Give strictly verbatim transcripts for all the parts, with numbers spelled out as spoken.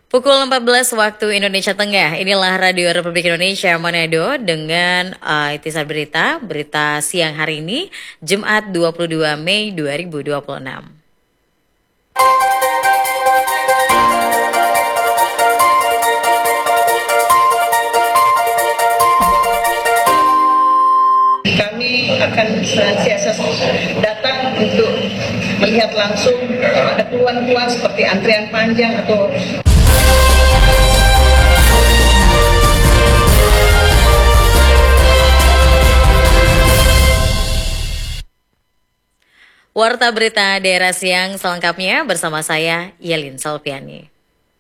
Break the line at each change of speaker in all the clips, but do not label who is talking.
Pukul empat belas waktu Indonesia Tengah, inilah Radio Republik Indonesia Manado dengan uh, Itisar Berita, berita siang hari ini, Jumat dua puluh dua Mei dua ribu dua puluh enam.
Kami akan senantiasa datang untuk melihat langsung ada keluhan-keluhan seperti antrian panjang atau
Warta Berita Daerah Siang selengkapnya bersama saya, Yelin Salpiani.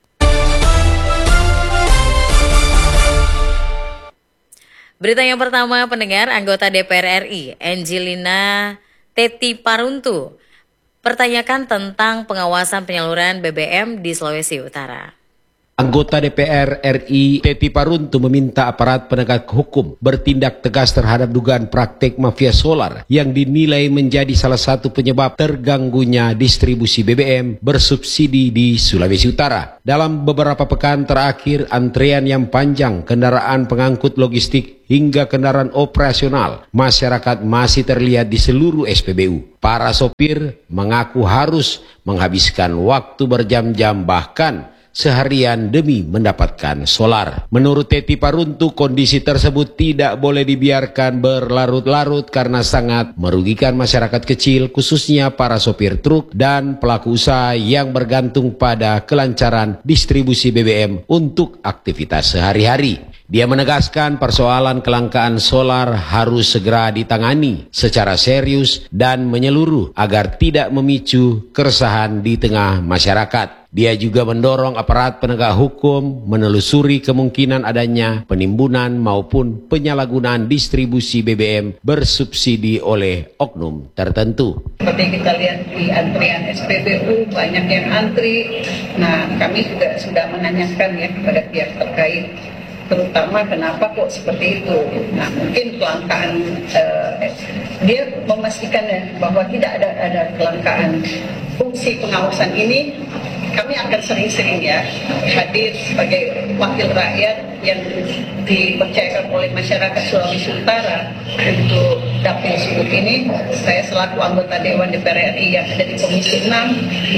Berita yang pertama, pendengar, anggota D P R R I, Angelina Teti Paruntu, pertanyakan tentang pengawasan penyaluran B B M di Sulawesi Utara.
Anggota D P R R I Teti Paruntu meminta aparat penegak hukum bertindak tegas terhadap dugaan praktik mafia solar yang dinilai menjadi salah satu penyebab terganggunya distribusi B B M bersubsidi di Sulawesi Utara. Dalam beberapa pekan terakhir, antrean yang panjang kendaraan pengangkut logistik hingga kendaraan operasional masyarakat masih terlihat di seluruh S P B U. Para sopir mengaku harus menghabiskan waktu berjam-jam bahkan seharian demi mendapatkan solar. Menurut Teti Paruntu, kondisi tersebut tidak boleh dibiarkan berlarut-larut karena sangat merugikan masyarakat kecil, khususnya para sopir truk dan pelaku usaha yang bergantung pada kelancaran distribusi B B M untuk aktivitas sehari-hari. Dia menegaskan persoalan kelangkaan solar harus segera ditangani secara serius dan menyeluruh agar tidak memicu keresahan di tengah masyarakat. Dia juga mendorong aparat penegak hukum menelusuri kemungkinan adanya penimbunan maupun penyalahgunaan distribusi B B M bersubsidi oleh oknum tertentu.
Seperti kita lihat di antrian S P B U banyak yang antri. Nah, kami juga sudah menanyakan ya kepada pihak terkait, terutama kenapa kok seperti itu. Nah, mungkin kelangkaan, eh, dia memastikan ya bahwa tidak ada ada kelangkaan. Fungsi pengawasan ini kami akan sering-sering ya hadir sebagai wakil rakyat yang dipercayakan oleh masyarakat Sulawesi Utara untuk dapil sudut ini. Saya selaku anggota Dewan D P R R I yang ada di Komisi enam,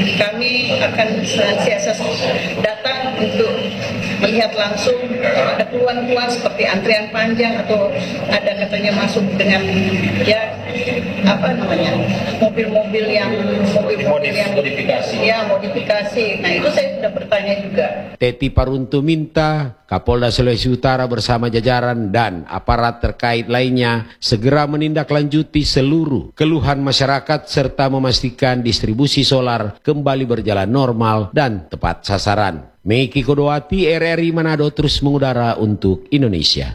kami akan senantiasa datang untuk melihat langsung ada keluhan-keluhan seperti antrian panjang atau ada katanya masuk dengan ya apa namanya mobil-mobil yang mobil-mobil yang modifikasi. Ya modifikasi. Nah, itu saya sudah bertanya juga.
Teti Paruntu minta Kapolda Sulawesi Utara bersama jajaran dan aparat terkait lainnya segera menindaklanjuti seluruh keluhan masyarakat serta memastikan distribusi solar kembali berjalan normal dan tepat sasaran. Meiki Kodowati, R R I Manado terus mengudara untuk Indonesia.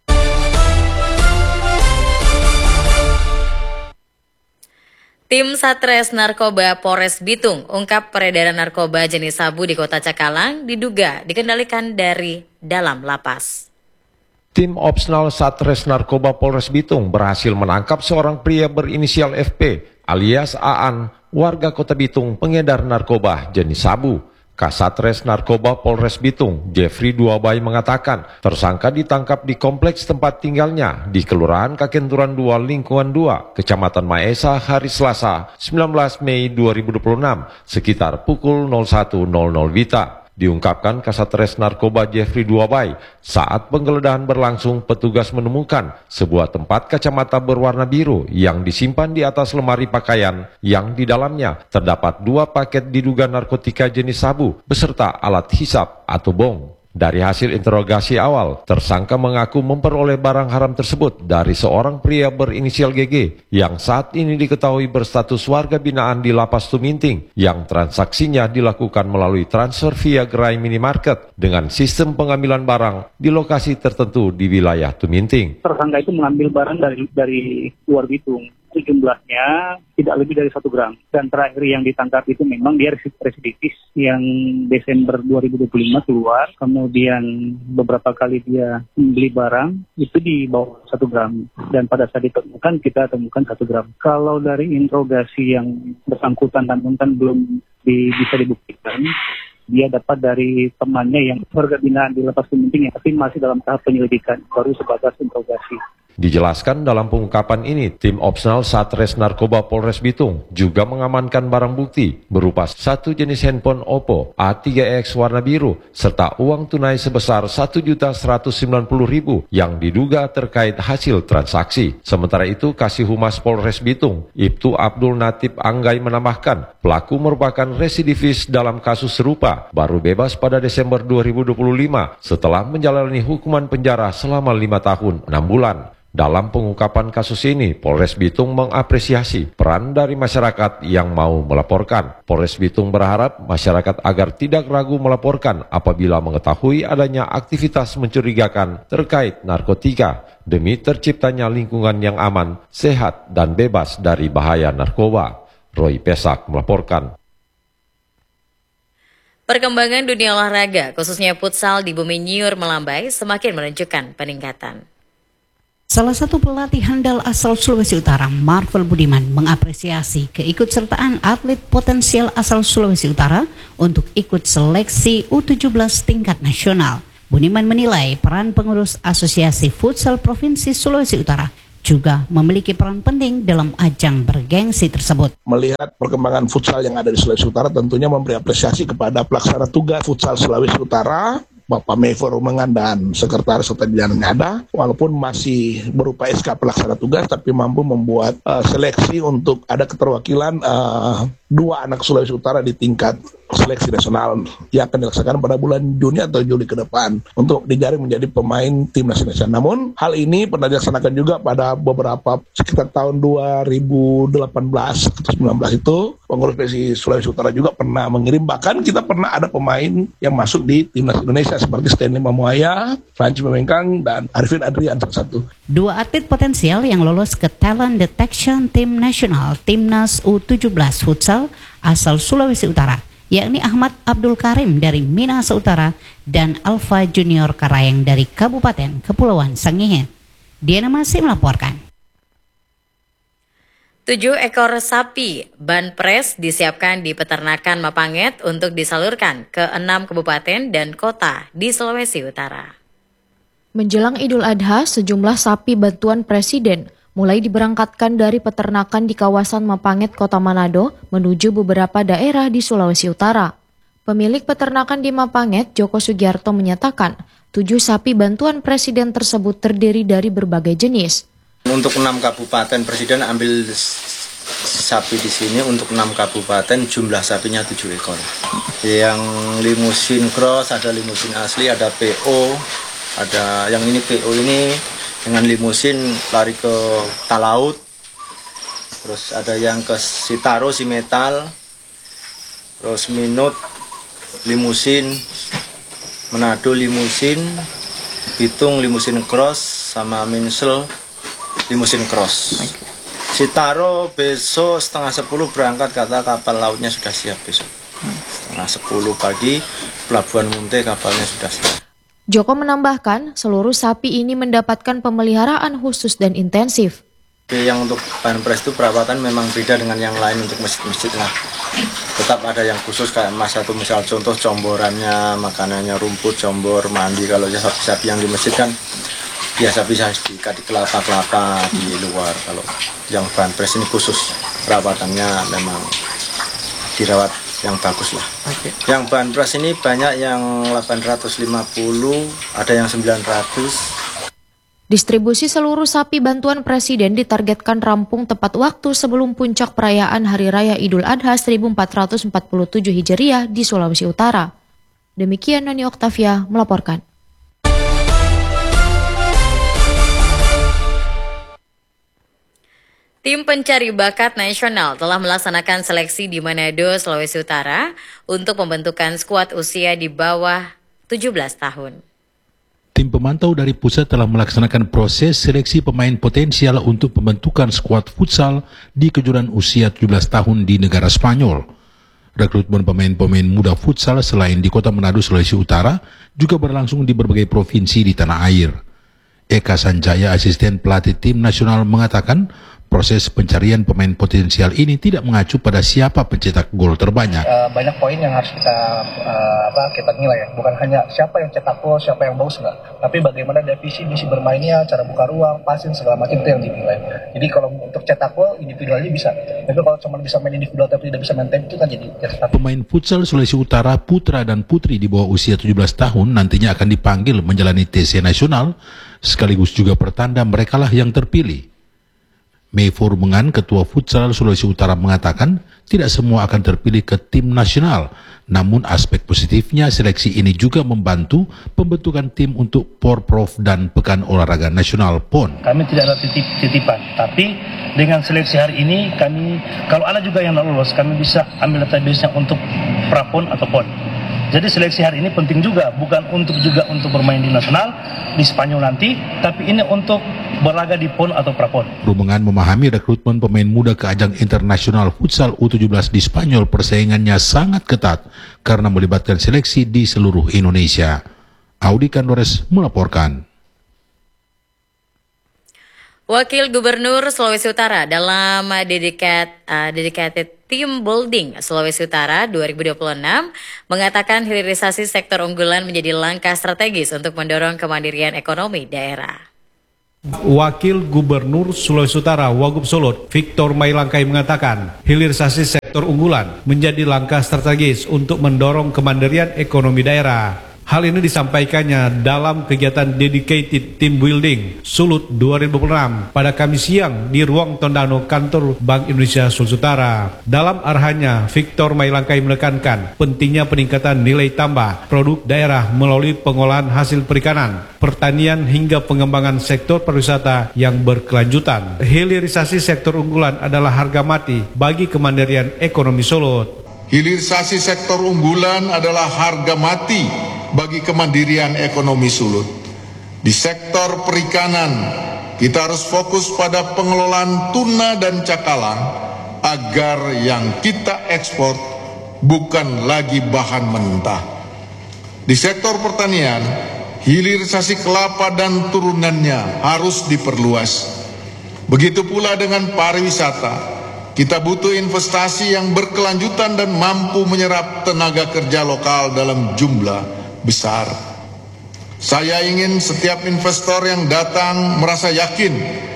Tim Satres Narkoba Polres Bitung ungkap peredaran narkoba jenis sabu di Kota Cakalang diduga dikendalikan dari dalam lapas.
Tim Opsnal Satres Narkoba Polres Bitung berhasil menangkap seorang pria berinisial F P alias Aan, warga Kota Bitung, pengedar narkoba jenis sabu. Kasatres Narkoba Polres Bitung, Jeffrey Duabai mengatakan, tersangka ditangkap di kompleks tempat tinggalnya di Kelurahan Kakenturan dua Lingkungan dua, Kecamatan Maesa, hari Selasa, sembilan belas Mei dua ribu dua puluh enam, sekitar pukul nol satu nol nol Wita. Diungkapkan Kasatres Narkoba Jeffrey Duabai, saat penggeledahan berlangsung, petugas menemukan sebuah tempat kacamata berwarna biru yang disimpan di atas lemari pakaian yang di dalamnya terdapat dua paket diduga narkotika jenis sabu beserta alat hisap atau bong. Dari hasil interogasi awal, tersangka mengaku memperoleh barang haram tersebut dari seorang pria berinisial G G yang saat ini diketahui berstatus warga binaan di Lapas Tuminting yang transaksinya dilakukan melalui transfer via gerai minimarket dengan sistem pengambilan barang di lokasi tertentu di wilayah Tuminting.
Tersangka itu mengambil barang dari dari luar Bitung. Jumlahnya tidak lebih dari satu gram. Dan terakhir yang ditangkap itu memang dia residivis yang Desember dua ribu dua puluh lima keluar. Kemudian beberapa kali dia membeli barang itu di bawah satu gram. Dan pada saat ditemukan kita temukan satu gram. Kalau dari interogasi yang bersangkutan dan konten belum di, bisa dibuktikan, Dia dapat dari temannya yang warga binaan di Lapas Gunting, tapi masih dalam tahap penyelidikan, baru sebatas interogasi.
Dijelaskan dalam pengungkapan ini, tim opsional Satres Narkoba Polres Bitung juga mengamankan barang bukti berupa satu jenis handphone Oppo A tiga X warna biru serta uang tunai sebesar satu juta seratus sembilan puluh ribu yang diduga terkait hasil transaksi. Sementara itu, Kasih Humas Polres Bitung, Ibtu Abdul Natib Anggai menambahkan, pelaku merupakan residivis dalam kasus serupa, baru bebas pada Desember dua ribu dua puluh lima setelah menjalani hukuman penjara selama lima tahun enam bulan. Dalam pengungkapan kasus ini, Polres Bitung mengapresiasi peran dari masyarakat yang mau melaporkan. Polres Bitung berharap masyarakat agar tidak ragu melaporkan apabila mengetahui adanya aktivitas mencurigakan terkait narkotika demi terciptanya lingkungan yang aman, sehat, dan bebas dari bahaya narkoba. Roy Pesak melaporkan.
Perkembangan dunia olahraga, khususnya futsal di Bumi Nyur melambai, semakin menunjukkan peningkatan.
Salah satu pelatih handal asal Sulawesi Utara, Marvel Budiman, mengapresiasi keikutsertaan atlet potensial asal Sulawesi Utara untuk ikut seleksi U tujuh belas tingkat nasional. Budiman menilai peran pengurus Asosiasi Futsal Provinsi Sulawesi Utara juga memiliki peran penting dalam ajang bergengsi tersebut.
Melihat perkembangan futsal yang ada di Sulawesi Utara, tentunya memberi apresiasi kepada pelaksana tugas futsal Sulawesi Utara, Bapak Mevo Rumengan dan Sekretaris Ketendian ada, walaupun masih berupa S K pelaksana tugas, tapi mampu membuat uh, seleksi untuk ada keterwakilan uh, dua anak Sulawesi Utara di tingkat seleksi nasional yang akan dilaksanakan pada bulan Juni atau Juli ke depan untuk dijaring menjadi pemain timnas Indonesia. Namun hal ini pernah dilaksanakan juga pada beberapa sekitar tahun dua ribu delapan belas atau sembilan belas itu pengurus P S I Sulawesi Utara juga pernah mengirim, bahkan kita pernah ada pemain yang masuk di timnas Indonesia seperti Stanley Mamuaya, Francis Memengkang, dan Arifin Adrian salah satu.
Dua atlet potensial yang lolos ke Talent Detection Tim Nasional Timnas U tujuh belas Futsal asal Sulawesi Utara, yakni Ahmad Abdul Karim dari Minahasa Utara dan Alfa Junior Karayeng dari Kabupaten Kepulauan Sangihe. Diana masih melaporkan.
Tujuh ekor sapi banpres disiapkan di peternakan Mapanget untuk disalurkan ke enam kabupaten dan kota di Sulawesi Utara.
Menjelang Idul Adha, sejumlah sapi bantuan Presiden mulai diberangkatkan dari peternakan di kawasan Mapanget, Kota Manado, menuju beberapa daerah di Sulawesi Utara. Pemilik peternakan di Mapanget, Joko Sugiarto, menyatakan tujuh sapi bantuan Presiden tersebut terdiri dari berbagai jenis.
Untuk enam kabupaten, Presiden ambil sapi di sini untuk enam kabupaten, jumlah sapinya tujuh ekor. Yang limusin cross, ada limusin asli, ada P O, ada yang ini P O ini dengan limusin lari ke Talaut. Terus ada yang ke Sitaro, si metal. Terus Minut, limusin, Manado limusin, Bitung limusin cross, sama Minsel limusin cross. Sitaro besok setengah sepuluh berangkat, kata kapal lautnya sudah siap besok. Setengah sepuluh pagi, Pelabuhan Munte kapalnya sudah siap.
Joko menambahkan, seluruh sapi ini mendapatkan pemeliharaan khusus dan intensif.
Yang untuk banpres itu perawatan memang beda dengan yang lain untuk masjid-masjid lah. Tetap ada yang khusus kayak mas satu, misal contoh comborannya, makanannya rumput, combor, mandi. Kalau sapi-sapi yang di masjid kan biasa-biasa di kelapa-kelapa di luar. Kalau yang banpres ini khusus perawatannya memang dirawat yang bagus lah. Okay. Yang banpres ini banyak yang delapan ratus lima puluh, ada yang sembilan ratus.
Distribusi seluruh sapi bantuan Presiden ditargetkan rampung tepat waktu sebelum puncak perayaan Hari Raya Idul Adha seribu empat ratus empat puluh tujuh Hijriah di Sulawesi Utara. Demikian Nani Oktavia melaporkan.
Tim pencari bakat nasional telah melaksanakan seleksi di Manado, Sulawesi Utara untuk pembentukan skuad usia di bawah tujuh belas tahun.
Tim pemantau dari pusat telah melaksanakan proses seleksi pemain potensial untuk pembentukan skuad futsal di kejuaraan usia tujuh belas tahun di negara Spanyol. Rekrutmen pemain-pemain muda futsal selain di Kota Manado, Sulawesi Utara juga berlangsung di berbagai provinsi di tanah air. Eka Sanjaya, asisten pelatih tim nasional, mengatakan Proses pencarian pemain potensial ini tidak mengacu pada siapa pencetak gol terbanyak.
Uh, banyak poin yang harus kita uh, apa kita nilai ya. Bukan hanya siapa yang cetak gol, siapa yang bagus enggak, tapi bagaimana definisi misi bermainnya, cara buka ruang, passing segala macam itu yang dinilai. Jadi kalau untuk cetak gol individualnya bisa, tapi kalau cuma bisa main individual tapi tidak bisa main tim itu kan jadi cetak.
Pemain futsal Sulawesi Utara putra dan putri di bawah usia tujuh belas tahun nantinya akan dipanggil menjalani T C nasional, sekaligus juga pertanda merekalah yang terpilih. Mayfor Mengan, Ketua Futsal Sulawesi Utara mengatakan tidak semua akan terpilih ke tim nasional, namun aspek positifnya seleksi ini juga membantu pembentukan tim untuk Porprov dan Pekan Olahraga Nasional P O N.
Kami tidak ada titip, titipan, tapi dengan seleksi hari ini kami, kalau ada juga yang lolos, kami bisa ambil database-nya untuk Prapon atau P O N. Jadi seleksi hari ini penting juga, bukan untuk juga untuk bermain di nasional, di Spanyol nanti, tapi ini untuk berlaga di P O N atau Prapon.
Rumengan memahami rekrutmen pemain muda ke ajang internasional futsal U tujuh belas di Spanyol persaingannya sangat ketat karena melibatkan seleksi di seluruh Indonesia. Audi Kandores melaporkan.
Wakil Gubernur Sulawesi Utara dalam dedicated, uh, dedicated Team Building Sulawesi Utara dua ribu dua puluh enam mengatakan hilirisasi sektor unggulan menjadi langkah strategis untuk mendorong kemandirian ekonomi daerah.
Wakil Gubernur Sulawesi Utara Wagub Solod, Victor Mailangkai mengatakan, hilirisasi sektor unggulan menjadi langkah strategis untuk mendorong kemandirian ekonomi daerah. Hal ini disampaikannya dalam kegiatan Dedicated Team Building Sulut dua ribu dua puluh enam pada Kamis siang di ruang Tondano kantor Bank Indonesia Sulawesi Utara. Dalam arahannya, Victor Mailangkai menekankan pentingnya peningkatan nilai tambah produk daerah melalui pengolahan hasil perikanan, pertanian hingga pengembangan sektor pariwisata yang berkelanjutan. Hilirisasi sektor unggulan adalah harga mati bagi kemandirian ekonomi Sulut.
Hilirisasi sektor unggulan adalah harga mati bagi kemandirian ekonomi Sulut. Di sektor perikanan, kita harus fokus pada pengelolaan tuna dan cakalang agar yang kita ekspor bukan lagi bahan mentah. Di sektor pertanian, hilirisasi kelapa dan turunannya harus diperluas. Begitu pula dengan pariwisata. Kita butuh investasi yang berkelanjutan dan mampu menyerap tenaga kerja lokal dalam jumlah besar. Saya ingin setiap investor yang datang merasa yakin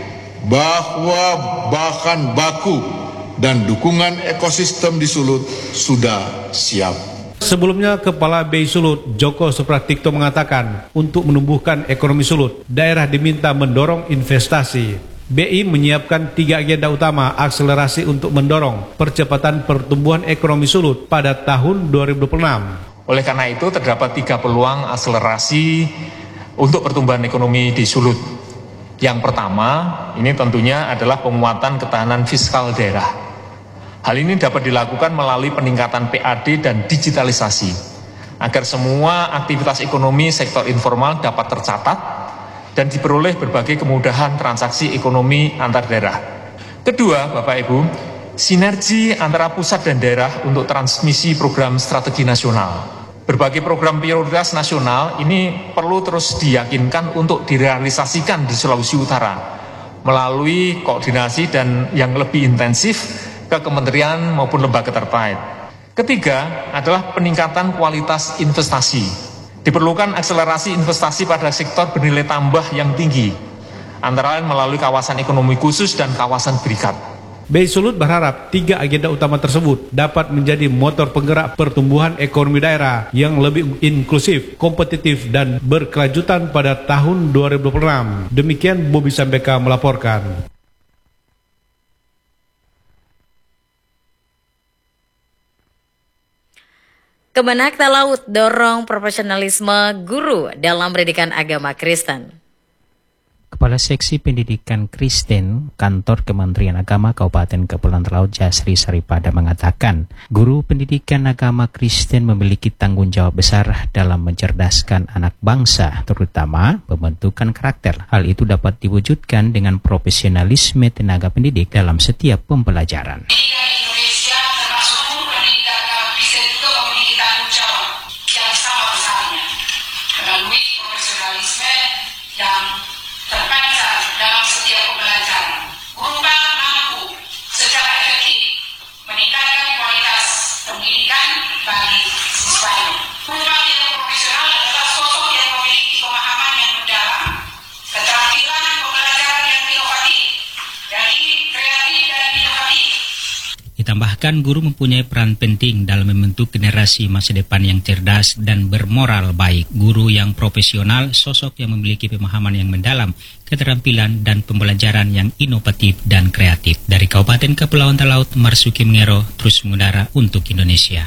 bahwa bahan baku dan dukungan ekosistem di Sulut sudah siap.
Sebelumnya, Kepala B I Sulut, Joko Supratipto mengatakan, untuk menumbuhkan ekonomi Sulut, daerah diminta mendorong investasi. B I menyiapkan tiga agenda utama akselerasi untuk mendorong percepatan pertumbuhan ekonomi Sulut pada tahun dua ribu dua puluh enam.
Oleh karena itu terdapat tiga peluang akselerasi untuk pertumbuhan ekonomi di Sulut. Yang pertama, ini tentunya adalah penguatan ketahanan fiskal daerah. Hal ini dapat dilakukan melalui peningkatan P A D dan digitalisasi, agar semua aktivitas ekonomi sektor informal dapat tercatat dan diperoleh berbagai kemudahan transaksi ekonomi antar daerah. Kedua, Bapak Ibu, sinergi antara pusat dan daerah untuk transmisi program strategi nasional. Berbagai program prioritas nasional ini perlu terus diyakinkan untuk direalisasikan di Sulawesi Utara melalui koordinasi dan yang lebih intensif ke kementerian maupun lembaga terkait. Ketiga adalah peningkatan kualitas investasi. Diperlukan akselerasi investasi pada sektor bernilai tambah yang tinggi, antara lain melalui kawasan ekonomi khusus dan kawasan berikat.
B I Sulut berharap tiga agenda utama tersebut dapat menjadi motor penggerak pertumbuhan ekonomi daerah yang lebih inklusif, kompetitif, dan berkelanjutan pada tahun dua ribu dua puluh enam. Demikian Bobi Sambeka melaporkan.
Kemenak Talaut dorong profesionalisme guru dalam pendidikan agama Kristen.
Kepala Seksi Pendidikan Kristen Kantor Kementerian Agama Kabupaten Kepulauan Talaut Jasri Saripada mengatakan, guru pendidikan agama Kristen memiliki tanggung jawab besar dalam mencerdaskan anak bangsa, terutama pembentukan karakter. Hal itu dapat diwujudkan dengan profesionalisme tenaga pendidik dalam setiap pembelajaran.
Yang terpancar dalam setiap pembelajaran. Merupakan
menambahkan guru mempunyai peran penting dalam membentuk generasi masa depan yang cerdas dan bermoral baik. Guru yang profesional, sosok yang memiliki pemahaman yang mendalam, keterampilan dan pembelajaran yang inovatif dan kreatif. Dari Kabupaten Kepulauan Talaut, Marsuki Mengero terus mengudara untuk Indonesia.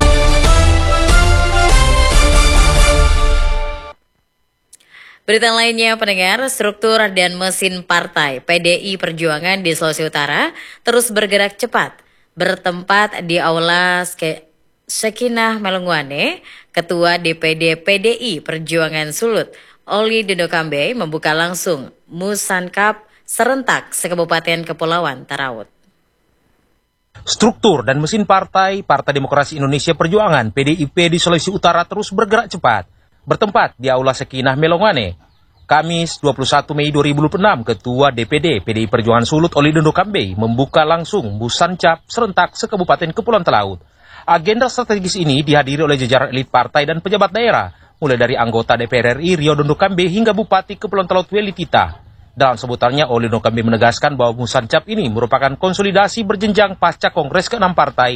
Berita lainnya, pendengar, struktur dan mesin partai P D I Perjuangan di Sulawesi Utara terus bergerak cepat. Bertempat di Aula Sekinah Melongwane, Ketua D P D P D I Perjuangan Sulut, Oli Dondo Kambe, membuka langsung Musankap serentak se-Kabupaten Kepulauan Talaut.
Struktur dan mesin partai Partai Demokrasi Indonesia Perjuangan P D I P di Sulawesi Utara terus bergerak cepat. Bertempat di Aula Sekinah Melongwane, Kamis dua puluh satu Mei dua ribu dua puluh enam, Ketua D P D P D I Perjuangan Sulut Oli Dondo Kambe membuka langsung Musankap serentak se-Kabupaten Kepulauan Talaut. Agenda strategis ini dihadiri oleh jajaran elit partai dan pejabat daerah, mulai dari anggota D P R R I Rio Dondo Kambe hingga Bupati Kepulauan Talaut Weli Tita. Dalam sebutannya, Oli Dondo Kambe menegaskan bahwa Musankap ini merupakan konsolidasi berjenjang pasca Kongres keenam partai